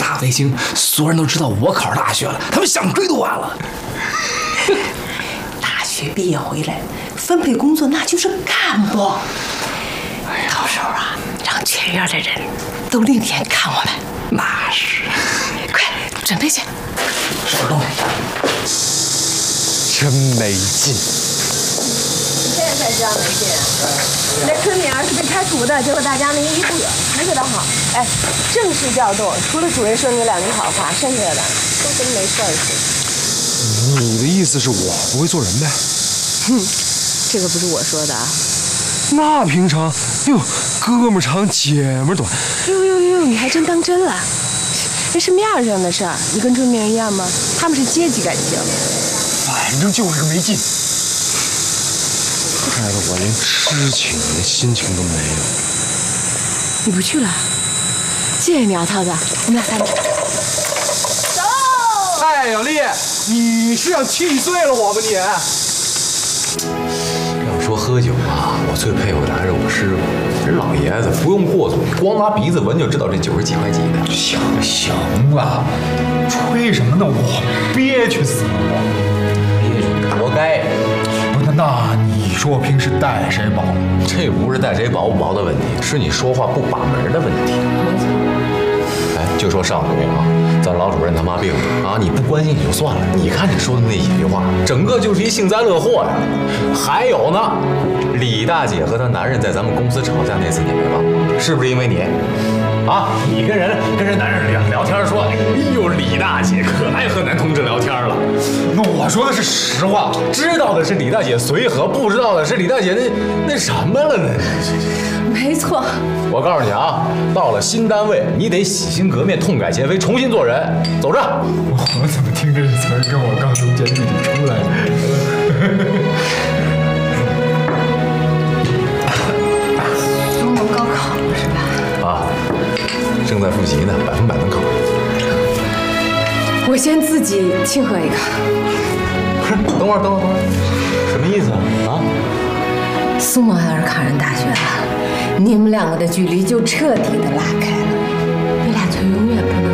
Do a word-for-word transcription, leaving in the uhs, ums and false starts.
大卫星，所有人都知道我考上大学了，他们想追都晚了。 大学毕业回来，分配工作那就是干部。哎呀，到时候啊，让全院的人都另眼看我们。 那是。 快准备去。 收拾东西。 真没劲。 现在才知道没劲啊！那春明是被开除的，结果大家呢一一不远，还觉得好。哎，正式调动，除了主任说你两句好话，剩下的都跟没事儿似的。你的意思是我不会做人呗？ 哼，这个不是我说的啊。 那平常哟，哥们长姐们短。 呦呦呦，你还真当真了？这是面上的事儿，你跟春明一样吗？他们是阶级感情。 反正就是没劲。害得我连痴情的心情都没有。 你不去了？谢谢你啊，涛子，我们俩散着。 走！哎，小丽，你是想气醉了我吧你？ 要说喝酒啊，我最佩服的还是我师傅。这老爷子不用过嘴，光拿鼻子闻就知道这酒是几块几的。 行了行了，吹什么呢？我憋屈死了我。 憋屈，活该。 那你说我平时带谁保？ 这不是带谁保不保的问题，是你说话不把门的问题。 没错。 哎，就说上回啊，咱老主任他妈病了啊，你不关心也就算了，你看你说的那几句话，整个就是一幸灾乐祸呀。还有呢，李大姐和她男人在咱们公司吵架那次你没忘，是不是因为你？啊，你跟人跟人男人聊聊天说，哎呦，李大姐可爱和男同志聊天了。 那我说的是实话， 知道的是李大姐随和，不知道的是李大姐那那什么了呢？ 没错。 我告诉你啊，到了新单位，你得洗心革面，痛改前非，重新做人。走着。 我怎么听这词儿跟我刚从监狱里出来的？ 中国高考了是吧？ 啊，正在复习呢，百分百能考。 我先自己庆贺一个。 不是，等会儿，等会儿，等会儿，什么意思啊？啊？ 苏萌要是考上大学了，你们两个的距离就彻底的拉开了，你俩就永远不能